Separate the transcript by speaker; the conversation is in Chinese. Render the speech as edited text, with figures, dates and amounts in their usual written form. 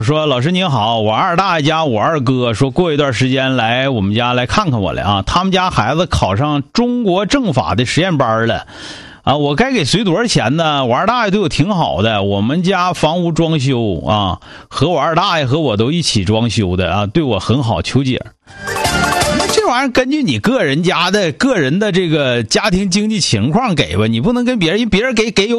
Speaker 1: 说老师您好，我二大爷家我二哥说过一段时间来我们家来看看我来啊，他们家孩子考上中国政法的实验班了啊，我该给随多少钱呢？我二大爷对我挺好的，我们家房屋装修啊，和我二大爷和我都一起装修的啊，对我很好，求解。这玩意儿根据你个人的这个家庭经济情况给吧，你不能跟别人给有